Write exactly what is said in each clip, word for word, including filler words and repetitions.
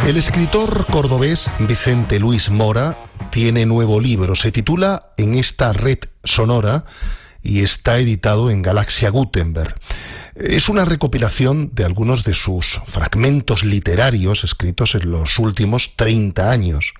El escritor cordobés Vicente Luis Mora tiene nuevo libro. Se titula En esta red sonora y está editado en Galaxia Gutenberg. Es una recopilación de algunos de sus fragmentos literarios escritos en los últimos treinta años.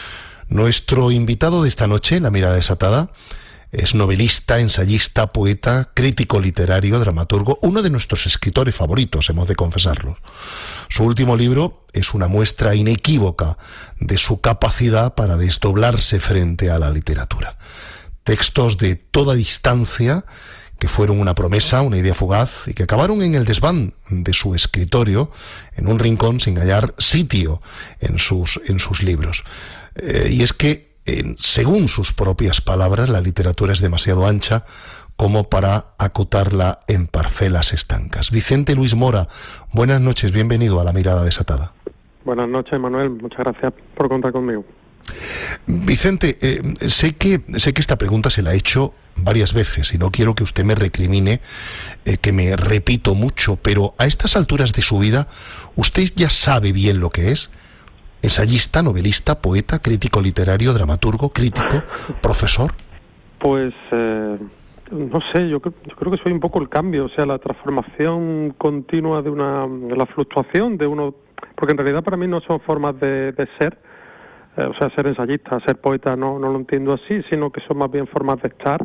Nuestro invitado de esta noche, La Mirada Desatada, es novelista, ensayista, poeta, crítico literario, dramaturgo, uno de nuestros escritores favoritos, hemos de confesarlo. Su último libro es una muestra inequívoca de su capacidad para desdoblarse frente a la literatura. Textos de toda distancia que fueron una promesa, una idea fugaz y que acabaron en el desván de su escritorio, en un rincón sin hallar sitio en sus, en sus libros. Eh, y es que En, según sus propias palabras, la literatura es demasiado ancha como para acotarla en parcelas estancas. Vicente Luis Mora, buenas noches, bienvenido a La Mirada Desatada. Buenas noches, Manuel, muchas gracias por contar conmigo. Vicente, eh, sé que sé que esta pregunta se la he hecho varias veces y no quiero que usted me recrimine eh, que me repito mucho, pero a estas alturas de su vida, ¿usted ya sabe bien lo que es? ¿Ensayista, novelista, poeta, crítico literario, dramaturgo, crítico, profesor? Pues eh, no sé, yo, yo creo que soy un poco el cambio, o sea, la transformación continua de una, de la fluctuación de uno, porque en realidad para mí no son formas de, de ser, eh, o sea, ser ensayista, ser poeta, no, no lo entiendo así, sino que son más bien formas de estar,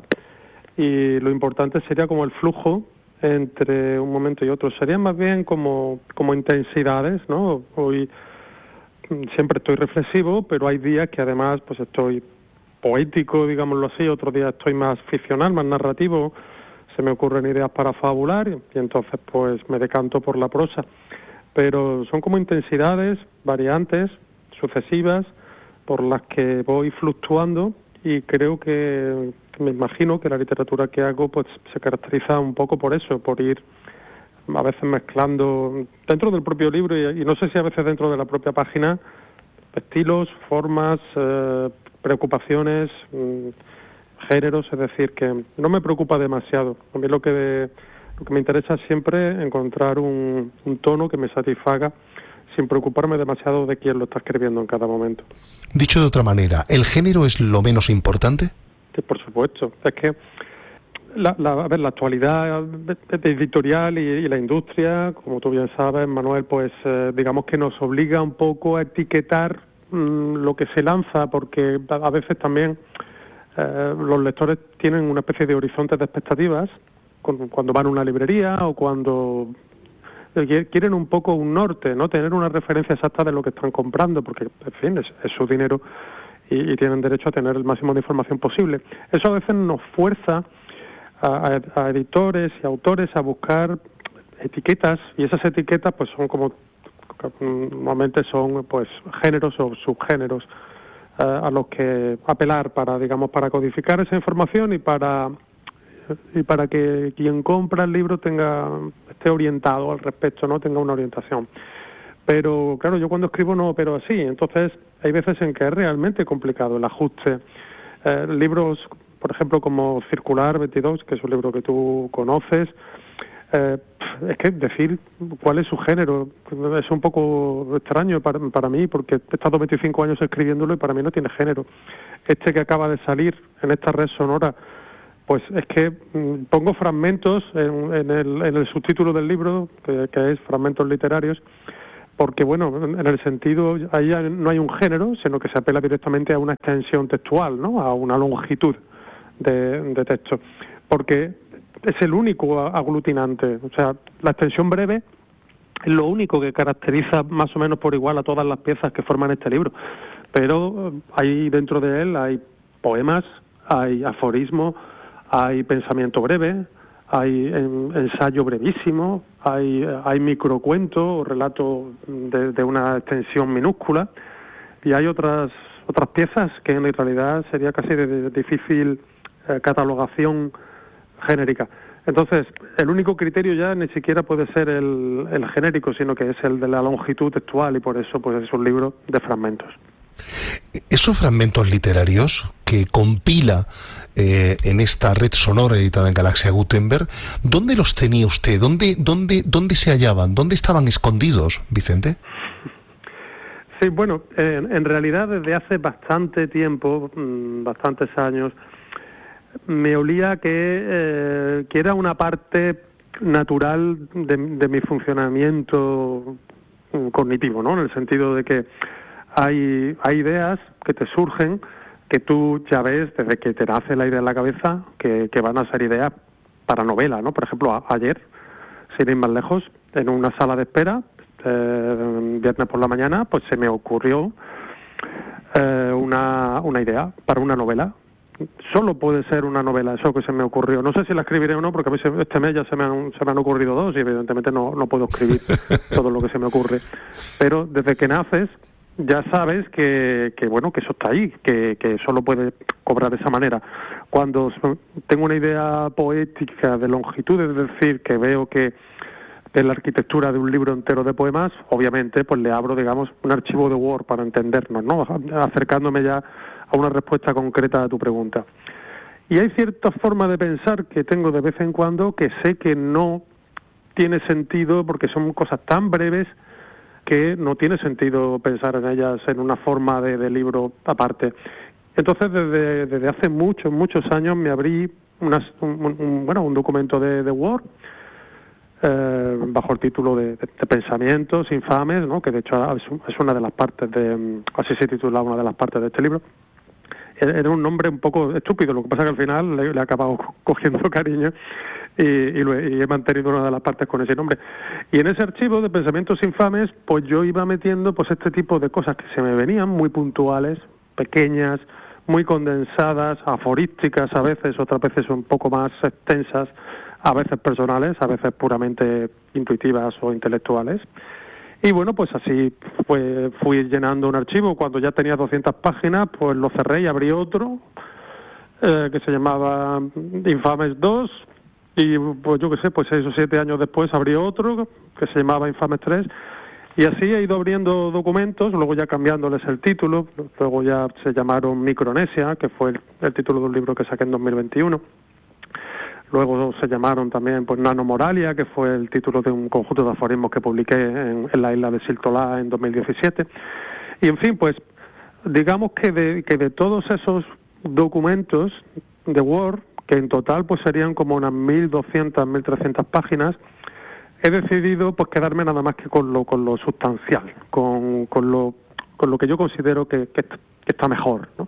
y lo importante sería como el flujo entre un momento y otro, serían más bien como, como intensidades, ¿no? Hoy siempre estoy reflexivo, pero hay días que además pues estoy poético, digámoslo así, otros días estoy más ficcional, más narrativo, se me ocurren ideas para fabular y entonces pues me decanto por la prosa. Pero son como intensidades variantes, sucesivas, por las que voy fluctuando y creo que, me imagino que la literatura que hago pues se caracteriza un poco por eso, por ir a veces mezclando dentro del propio libro y, y no sé si a veces dentro de la propia página estilos, formas, eh, preocupaciones, mmm, géneros, es decir, que no me preocupa demasiado. A mí lo que, de, lo que me interesa es siempre encontrar un, un tono que me satisfaga sin preocuparme demasiado de quién lo está escribiendo en cada momento. Dicho de otra manera, ¿el género es lo menos importante? Sí, por supuesto. Es que La, la, a ver, la actualidad editorial y, y la industria, como tú bien sabes, Manuel, pues eh, digamos que nos obliga un poco a etiquetar mmm, lo que se lanza, porque a veces también eh, los lectores tienen una especie de horizontes de expectativas con, cuando van a una librería o cuando quieren un poco un norte, no tener una referencia exacta de lo que están comprando, porque, en fin, es, es su dinero y, y tienen derecho a tener el máximo de información posible. Eso a veces nos fuerza A, a editores y autores a buscar etiquetas, y esas etiquetas pues son como normalmente son pues géneros o subgéneros uh, a los que apelar para digamos para codificar esa información y para y para que quien compra el libro tenga esté orientado al respecto, no tenga una orientación. Pero claro, yo cuando escribo no opero así, entonces hay veces en que es realmente complicado el ajuste. Uh, libros por ejemplo, como Circular veintidós, que es un libro que tú conoces, eh, es que decir cuál es su género es un poco extraño para, para mí, porque he estado veinticinco años escribiéndolo y para mí no tiene género. Este que acaba de salir en esta red sonora, pues es que mmm, pongo fragmentos en, en, el, en el subtítulo del libro, que, que es Fragmentos Literarios, porque, bueno, en el sentido, ahí no hay un género, sino que se apela directamente a una extensión textual, ¿no? A una longitud De, de texto, porque es el único aglutinante, o sea, la extensión breve es lo único que caracteriza más o menos por igual a todas las piezas que forman este libro, pero hay dentro de él hay poemas, hay aforismo, hay pensamiento breve, hay ensayo brevísimo, hay, hay microcuento o relato de, de una extensión minúscula, y hay otras otras piezas que en realidad sería casi de, de difícil Eh, catalogación genérica. Entonces, el único criterio ya ni siquiera puede ser el, el genérico, sino que es el de la longitud textual, y por eso pues es un libro de fragmentos. Esos fragmentos literarios que compila eh, en esta red sonora editada en Galaxia Gutenberg, ¿dónde los tenía usted? ¿Dónde, dónde, dónde se hallaban? ¿Dónde estaban escondidos, Vicente? Sí, bueno, eh, en realidad desde hace bastante tiempo, mmm, bastantes años, me olía que, eh, que era una parte natural de, de mi funcionamiento cognitivo, ¿no? En el sentido de que hay, hay ideas que te surgen, que tú ya ves desde que te nace la idea en la cabeza, que, que van a ser ideas para novela, ¿no? Por ejemplo, a, ayer, sin ir más lejos, en una sala de espera, eh, viernes por la mañana, pues se me ocurrió eh, una, una idea para una novela. Solo puede ser una novela, eso que se me ocurrió. No sé si la escribiré o no, porque a mí se, este mes ya se me, han, se me han ocurrido dos y evidentemente no, no puedo escribir todo lo que se me ocurre. Pero desde que naces ya sabes que, que bueno, que eso está ahí, que, que solo puede cobrar de esa manera. Cuando tengo una idea poética de longitud, es decir, que veo que en la arquitectura de un libro entero de poemas, obviamente pues le abro, digamos, un archivo de Word para entendernos, ¿no? Acercándome ya a una respuesta concreta a tu pregunta. Y hay ciertas formas de pensar que tengo de vez en cuando que sé que no tiene sentido porque son cosas tan breves que no tiene sentido pensar en ellas en una forma de, de libro aparte. Entonces, desde, desde hace muchos, muchos años me abrí unas, un, un, bueno, un documento de, de Word eh, bajo el título de, de, de Pensamientos Infames, ¿no? Que de hecho es, es una de las partes de, así se titula una de las partes de este libro. Era un nombre un poco estúpido, lo que pasa que al final le, le he acabado cogiendo cariño y, y, lo he, y he mantenido una de las partes con ese nombre. Y en ese archivo de Pensamientos Infames, pues yo iba metiendo pues este tipo de cosas que se me venían muy puntuales, pequeñas, muy condensadas, aforísticas a veces, otras veces un poco más extensas, a veces personales, a veces puramente intuitivas o intelectuales. Y bueno, pues así pues, fui llenando un archivo. Cuando ya tenía doscientas páginas, pues lo cerré y abrí otro eh, que se llamaba Infames dos. Y pues yo qué sé, pues seis o siete años después abrí otro que se llamaba Infames tres. Y así he ido abriendo documentos, luego ya cambiándoles el título. Luego ya se llamaron Micronesia, que fue el, el título de un libro que saqué en dos mil veintiuno. Luego se llamaron también pues Nanomoralia, que fue el título de un conjunto de aforismos que publiqué en, en la isla de Siltolá en dos mil diecisiete. Y en fin, pues digamos que de, que de todos esos documentos de Word, que en total pues serían como unas mil doscientas, mil trescientas páginas, he decidido pues quedarme nada más que con lo, con lo sustancial, con, con, lo, con lo que yo considero que, que, que está mejor, ¿no?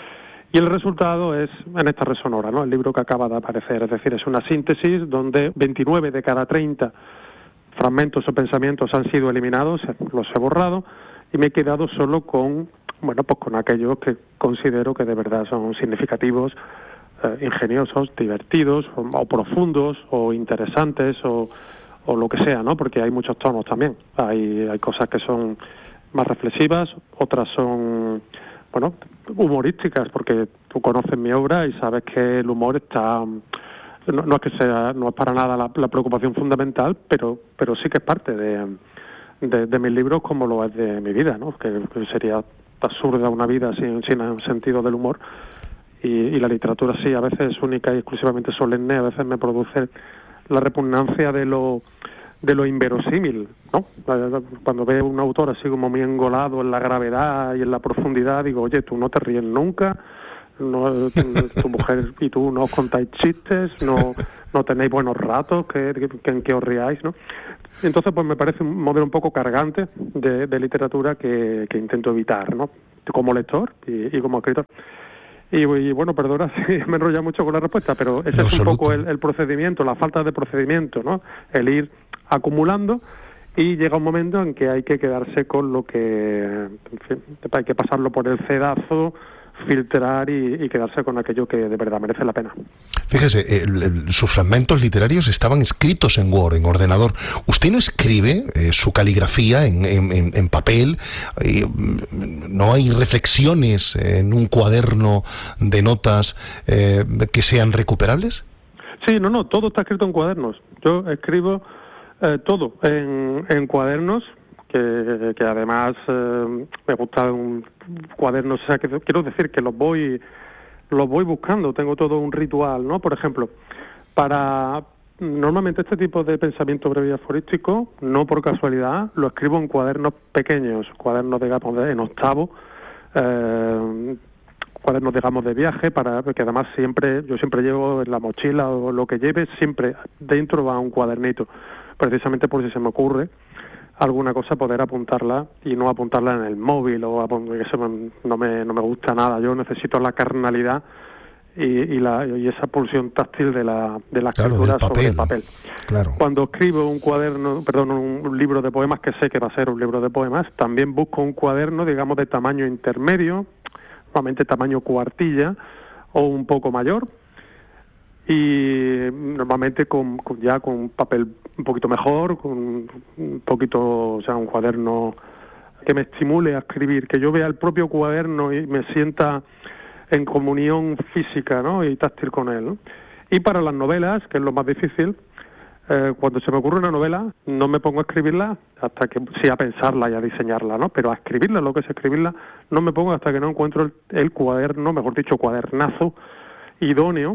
Y el resultado es en esta Red Sonora, ¿no? El libro que acaba de aparecer, es decir, es una síntesis donde veintinueve de cada treinta fragmentos o pensamientos han sido eliminados, los he borrado y me he quedado solo con, bueno, pues con aquellos que considero que de verdad son significativos, eh, ingeniosos, divertidos o, o profundos o interesantes o, o lo que sea, ¿no? Porque hay muchos tonos también. Hay, hay cosas que son más reflexivas, otras son, bueno, humorísticas, porque tú conoces mi obra y sabes que el humor está, no, no es que sea, no es para nada la, la preocupación fundamental, pero pero sí que es parte de, de, de mis libros, como lo es de mi vida, ¿no? Que, que sería absurda una vida sin, sin sentido del humor, y, y la literatura sí, a veces única y exclusivamente solemne, a veces me produce la repugnancia de lo de lo inverosímil, ¿no? Cuando veo un autor así como muy engolado en la gravedad y en la profundidad, digo, oye, tú no te ríes nunca, no, tu, tu mujer y tú no os contáis chistes, no no tenéis buenos ratos que, que, que en que os riáis, ¿no? Entonces, pues me parece un modelo un poco cargante de, de literatura que, que intento evitar, ¿no? Como lector y, y como escritor. Y, y bueno, perdona si me enrolla mucho con la respuesta, pero ese es un poco el, el procedimiento, la falta de procedimiento, ¿no? El ir acumulando y llega un momento en que hay que quedarse con lo que, en fin, hay que pasarlo por el cedazo, filtrar y, y quedarse con aquello que de verdad merece la pena. Fíjese, el, el, sus fragmentos literarios estaban escritos en Word, en ordenador. ¿Usted no escribe eh, su caligrafía en, en, en papel? Eh, ¿No hay reflexiones en un cuaderno de notas eh, que sean recuperables? Sí, no, no, todo está escrito en cuadernos. Yo escribo eh, todo en, en cuadernos, que, que además eh, me gustan cuadernos, o sea, que quiero decir que los voy los voy buscando, tengo todo un ritual, ¿no? Por ejemplo, para normalmente este tipo de pensamiento breve y aforístico, no por casualidad, lo escribo en cuadernos pequeños, cuadernos, digamos, de, en octavo, eh, cuadernos, digamos, de viaje, para que además siempre, yo siempre llevo en la mochila o lo que lleve, siempre dentro va un cuadernito, precisamente por si se me ocurre alguna cosa, poder apuntarla y no apuntarla en el móvil, o que eso no me, no me gusta nada. Yo necesito la carnalidad y, y, la, y esa pulsión táctil de la, de la escritura claro, sobre el papel. Claro. Cuando escribo un cuaderno, perdón, un, un libro de poemas, que sé que va a ser un libro de poemas, también busco un cuaderno, digamos, de tamaño intermedio, normalmente tamaño cuartilla o un poco mayor, y normalmente con, con ya con un papel un poquito mejor, con un poquito, o sea, un cuaderno que me estimule a escribir, que yo vea el propio cuaderno y me sienta en comunión física, ¿no?, y táctil con él, ¿no? Y para las novelas, que es lo más difícil, eh, cuando se me ocurre una novela, no me pongo a escribirla hasta que, sí, a pensarla y a diseñarla, ¿no?, pero a escribirla, lo que es escribirla, no me pongo hasta que no encuentro el, el cuaderno, mejor dicho, cuadernazo idóneo.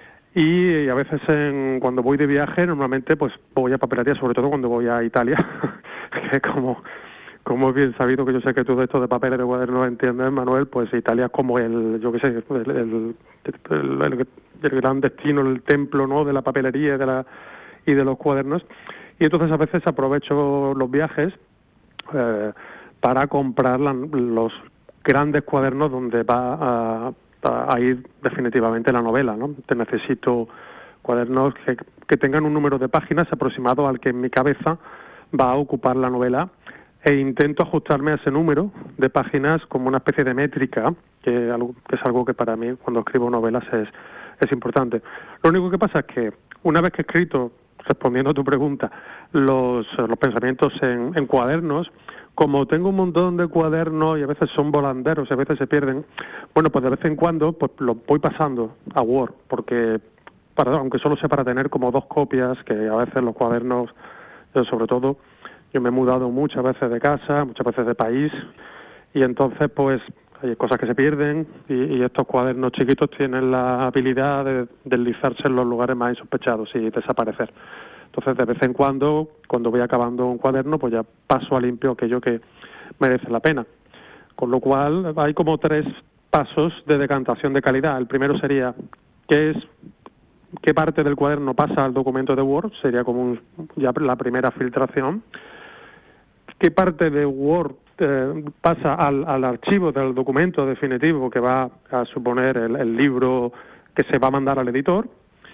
Y a veces en, cuando voy de viaje, normalmente pues voy a papelería, sobre todo cuando voy a Italia, que como, como es bien sabido, que yo sé que tú de esto de papeles de cuadernos entiendes, Manuel, pues Italia es como el, yo qué sé, el, el, el, el, el gran destino, el templo, ¿no?, de la papelería y de, la, y de los cuadernos. Y entonces a veces aprovecho los viajes eh, para comprar la, los grandes cuadernos donde va a... a ir definitivamente la novela, ¿no? Te necesito cuadernos que, que tengan un número de páginas aproximado al que en mi cabeza va a ocupar la novela, e intento ajustarme a ese número de páginas como una especie de métrica, que, algo, que es algo que para mí cuando escribo novelas es, es importante. Lo único que pasa es que una vez que he escrito, respondiendo a tu pregunta, los, los pensamientos en, en cuadernos, como tengo un montón de cuadernos y a veces son volanderos y a veces se pierden, bueno, pues de vez en cuando pues lo voy pasando a Word, porque para, aunque solo sea para tener como dos copias, que a veces los cuadernos, yo sobre todo, yo me he mudado muchas veces de casa, muchas veces de país, y entonces pues hay cosas que se pierden, y, y estos cuadernos chiquitos tienen la habilidad de deslizarse en los lugares más insospechados y desaparecer. Entonces, de vez en cuando, cuando voy acabando un cuaderno, pues ya paso a limpio aquello que merece la pena. Con lo cual, hay como tres pasos de decantación de calidad. El primero sería, ¿qué es, qué parte del cuaderno pasa al documento de Word? Sería como un, ya la primera filtración. ¿Qué parte de Word eh, pasa al, al archivo del documento definitivo que va a suponer el, el libro que se va a mandar al editor?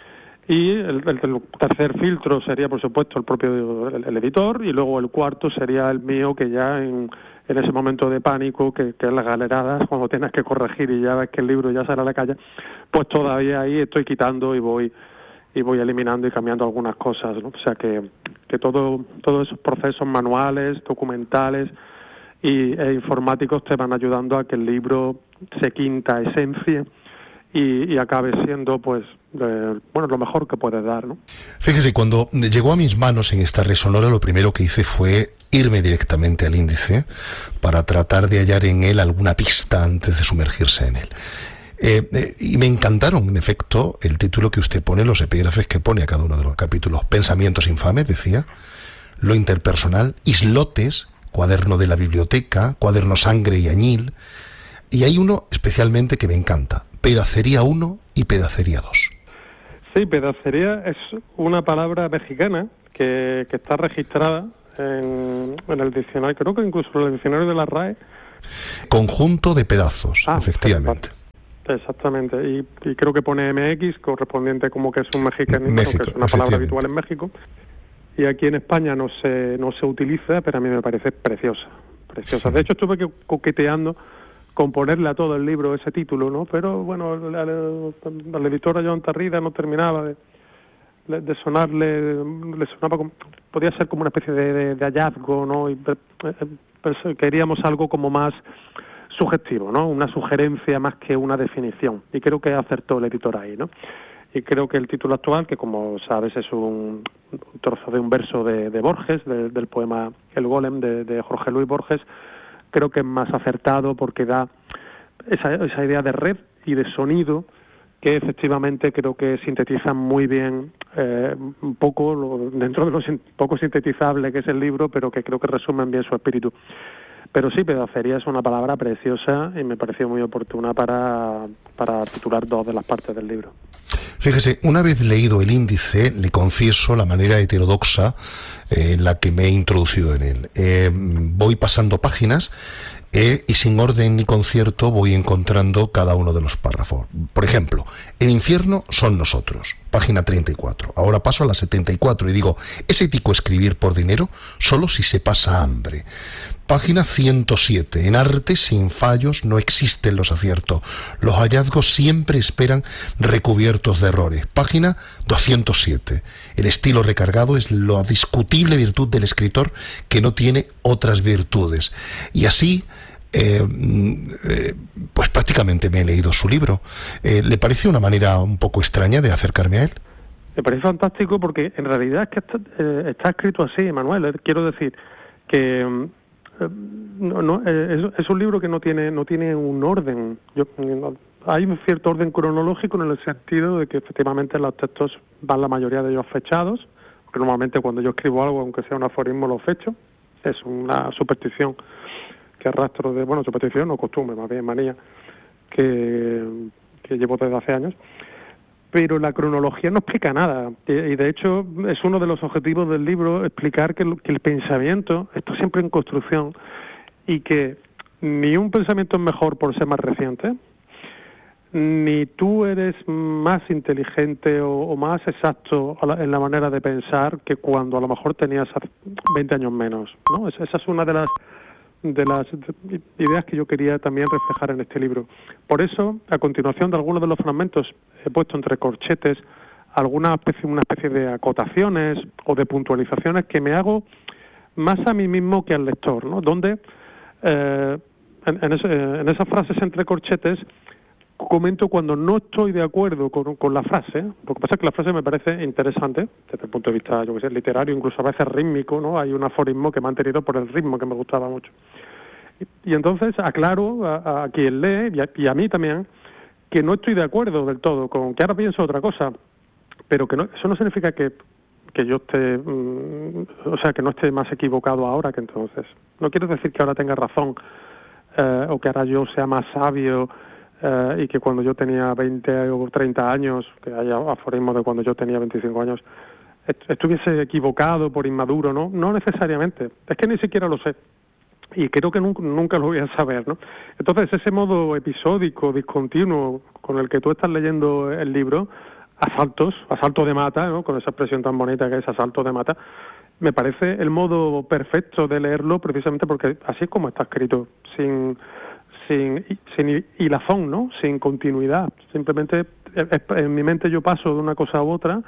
Y el, el, el tercer filtro sería, por supuesto, el propio el, el editor, y luego el cuarto sería el mío, que ya en, en ese momento de pánico, que, que es las galeradas, cuando tienes que corregir y ya ves que el libro ya sale a la calle, pues todavía ahí estoy quitando y voy y voy eliminando y cambiando algunas cosas, ¿no? O sea que, que todo todos esos procesos manuales, documentales y, e informáticos te van ayudando a que el libro se quinta esencia y, y acabe siendo, pues, eh, bueno, lo mejor que puede dar, ¿no? Fíjese, cuando llegó a mis manos en esta red sonora, lo primero que hice fue irme directamente al índice para tratar de hallar en él alguna pista antes de sumergirse en él. Eh, eh, y me encantaron, en efecto, el título que usted pone, los epígrafes que pone a cada uno de los capítulos. Pensamientos infames, decía, lo interpersonal, islotes, cuaderno de la biblioteca, cuaderno sangre y añil, y hay uno especialmente que me encanta, pedacería uno y pedacería dos. Sí, pedacería es una palabra mexicana que, que está registrada en, en el diccionario, creo que incluso en el diccionario de la R A E. Conjunto de pedazos, ah, efectivamente. Exactamente, y, y creo que pone M X, correspondiente como que es un mexicanismo, México, que es una palabra habitual en México, y aquí en España no se no se utiliza, pero a mí me parece preciosa, preciosa. Sí. De hecho, estuve coqueteando con ponerle a todo el libro ese título, ¿no? Pero bueno, la, la, la, la editora Joan Tarrida no terminaba de, de, de sonarle, le sonaba como, podía ser como una especie de, de, de hallazgo, ¿no? Y pues, queríamos algo como más sugestivo, ¿no? Una sugerencia más que una definición, y creo que acertó el editor ahí, ¿no? Y creo que el título actual, que como sabes es un, un trozo de un verso de, de Borges, de, del poema El Golem de, de Jorge Luis Borges, creo que es más acertado porque da esa, esa idea de red y de sonido que efectivamente creo que sintetizan muy bien eh, un poco, lo, dentro de lo sin, poco sintetizable que es el libro, pero que creo que resumen bien su espíritu. Pero sí, pedacería es una palabra preciosa y me pareció muy oportuna para, para titular dos de las partes del libro. Fíjese, una vez leído el índice, le confieso la manera heterodoxa eh, en la que me he introducido en él. Eh, voy pasando páginas eh, y sin orden ni concierto voy encontrando cada uno de los párrafos. Por ejemplo, el infierno son nosotros, página treinta y cuatro. Ahora paso a la setenta y cuatro y digo, ¿es ético escribir por dinero? Solo si se pasa hambre. Página ciento siete. En arte sin fallos no existen los aciertos. Los hallazgos siempre esperan recubiertos de errores. Página doscientos siete. El estilo recargado es la discutible virtud del escritor que no tiene otras virtudes. Y así, eh, eh, pues prácticamente me he leído su libro. Eh, ¿Le parece una manera un poco extraña de acercarme a él? Me parece fantástico porque en realidad es que está, eh, está escrito así, Manuel. Quiero decir que... No, no, es, es un libro que no tiene no tiene un orden. Yo, no, hay un cierto orden cronológico en el sentido de que efectivamente los textos van la mayoría de ellos fechados, porque normalmente cuando yo escribo algo, aunque sea un aforismo, lo fecho. Es una superstición que arrastro de, bueno, superstición o costumbre, más bien manía, que, que llevo desde hace años. Pero la cronología no explica nada, y de hecho es uno de los objetivos del libro explicar que, que el pensamiento está siempre en construcción y que ni un pensamiento es mejor por ser más reciente, ni tú eres más inteligente o, o más exacto en la manera de pensar que cuando a lo mejor tenías veinte años menos, ¿no? Esa es una de las de las ideas que yo quería también reflejar en este libro. Por eso, a continuación de algunos de los fragmentos, he puesto entre corchetes alguna especie, una especie de acotaciones o de puntualizaciones que me hago más a mí mismo que al lector, ¿no? Donde eh, en, en, ese, en esas frases entre corchetes comento cuando no estoy de acuerdo con, con la frase. Lo que pasa es que la frase me parece interesante desde el punto de vista, yo que sé, literario, incluso a veces rítmico, ¿no? Hay un aforismo que me han tenido por el ritmo que me gustaba mucho. Y, y entonces aclaro a, a quien lee y a, y a mí también que no estoy de acuerdo del todo, con que ahora pienso otra cosa, pero que no, eso no significa que que yo esté, mmm, o sea, que no esté más equivocado ahora que entonces. No quiero decir que ahora tenga razón eh, o que ahora yo sea más sabio. Uh, y que cuando yo tenía veinte o treinta años, que haya aforismos de cuando yo tenía veinticinco años, est- estuviese equivocado por inmaduro, ¿no? No necesariamente, es que ni siquiera lo sé. Y creo que nunca, nunca lo voy a saber, ¿no? Entonces, ese modo episódico, discontinuo, con el que tú estás leyendo el libro, asaltos, asalto de mata, ¿no? Con esa expresión tan bonita que es asalto de mata, me parece el modo perfecto de leerlo, precisamente porque así es como está escrito, sin... Sin, sin hilazón, ¿no? Sin continuidad. Simplemente en mi mente yo paso de una cosa a otra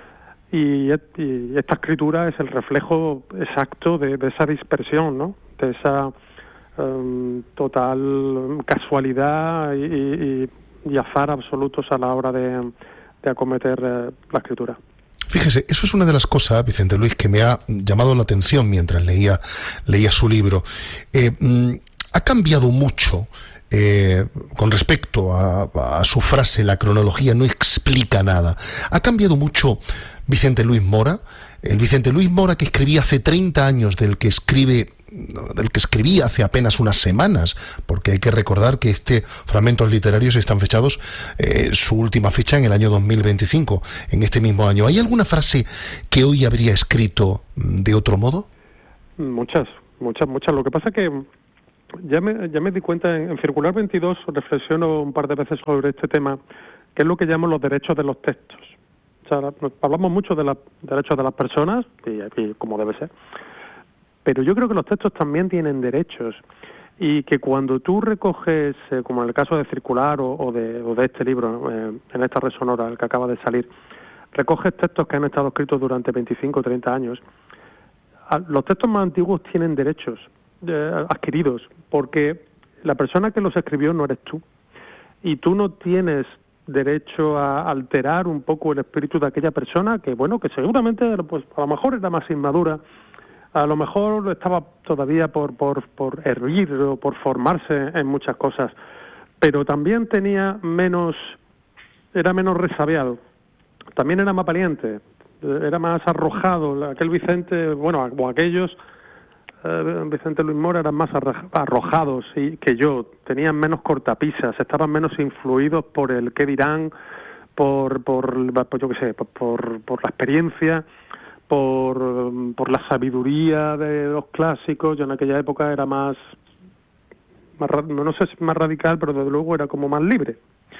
y, y esta escritura es el reflejo exacto de, de esa dispersión, ¿no? De esa um, total casualidad y, y, y azar absolutos a la hora de, de acometer eh, la escritura. Fíjese, eso es una de las cosas, Vicente Luis, que me ha llamado la atención mientras leía, leía su libro. Eh, mm, Ha cambiado mucho eh, con respecto a, a su frase, la cronología no explica nada. Ha cambiado mucho Vicente Luis Mora, el Vicente Luis Mora que escribía hace treinta años del que escribe, del que escribía hace apenas unas semanas, porque hay que recordar que este fragmentos literarios están fechados, eh, su última fecha en el año dos mil veinticinco, en este mismo año. ¿Hay alguna frase que hoy habría escrito de otro modo? Muchas, muchas, muchas. Lo que pasa que Ya me, ya me di cuenta, en, en Circular veintidós reflexiono un par de veces sobre este tema, que es lo que llamo los derechos de los textos. O sea, hablamos mucho de los derechos de las personas, y, y como debe ser, pero yo creo que los textos también tienen derechos, y que cuando tú recoges, eh, como en el caso de Circular o, o, de, o de este libro, eh, en esta red sonora, el que acaba de salir, recoges textos que han estado escritos durante veinticinco o treinta años, los textos más antiguos tienen derechos Eh, adquiridos, porque la persona que los escribió no eres tú, y tú no tienes derecho a alterar un poco el espíritu de aquella persona que, bueno, que seguramente pues a lo mejor era más inmadura, a lo mejor estaba todavía por, por, por hervir o por formarse en muchas cosas, pero también tenía menos era menos resabiado, también era más valiente, era más arrojado. Aquel Vicente, bueno, o aquellos, eh, Vicente Luis Mora, eran más arrojados y que yo, tenían menos cortapisas, estaban menos influidos por el qué dirán, por, por, por yo qué sé, por, por, por la experiencia, por, por la sabiduría de los clásicos. Yo en aquella época era más, más no sé si más radical, pero desde luego era como más libre,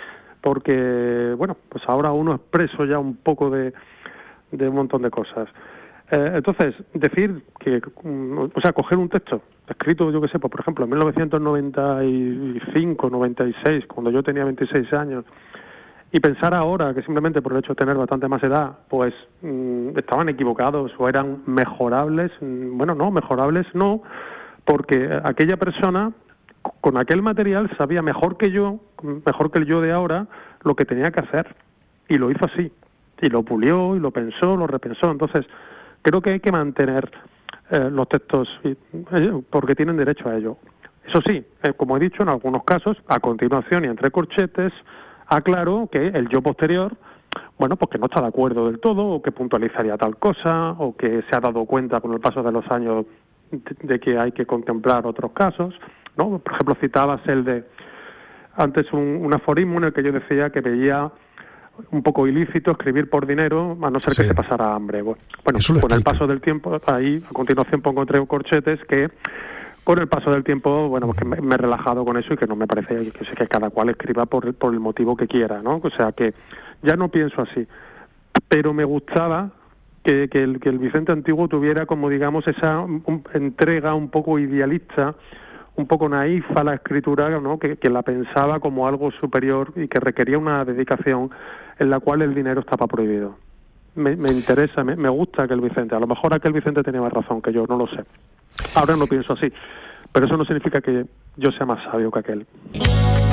porque, bueno, pues ahora uno expreso ya un poco de, de un montón de cosas. Eh, entonces, decir que, o sea, coger un texto escrito, yo qué sé, pues, por ejemplo, en mil novecientos noventa y cinco, noventa y seis, cuando yo tenía veintiséis años, y pensar ahora que simplemente por el hecho de tener bastante más edad, pues mmm, estaban equivocados o eran mejorables. Bueno, no, mejorables no, porque aquella persona con aquel material sabía mejor que yo, mejor que el yo de ahora, lo que tenía que hacer, y lo hizo así, y lo pulió, y lo pensó, lo repensó. Entonces, creo que hay que mantener eh, los textos, y, eh, porque tienen derecho a ello. Eso sí, eh, como he dicho, en algunos casos, a continuación y entre corchetes, aclaro que el yo posterior, bueno, pues que no está de acuerdo del todo, o que puntualizaría tal cosa, o que se ha dado cuenta con el paso de los años de, de que hay que contemplar otros casos, ¿no? Por ejemplo, citabas el de, antes un, un aforismo en el que yo decía que veía un poco ilícito escribir por dinero, a no ser sí. que te pasara hambre. Bueno, bueno con el paso del tiempo, ahí a continuación pongo entre corchetes que con el paso del tiempo, bueno, pues que me, me he relajado con eso y que no me parece que, que cada cual escriba por, por el motivo que quiera, ¿no? O sea, que ya no pienso así. Pero me gustaba que, que, el, que el Vicente antiguo tuviera como, digamos, esa un, entrega un poco idealista, un poco naif a la escritura, ¿no? Que, que la pensaba como algo superior y que requería una dedicación en la cual el dinero estaba prohibido. Me, me interesa, me, me gusta aquel Vicente. A lo mejor aquel Vicente tenía más razón que yo, no lo sé. Ahora no pienso así, pero eso no significa que yo sea más sabio que aquel.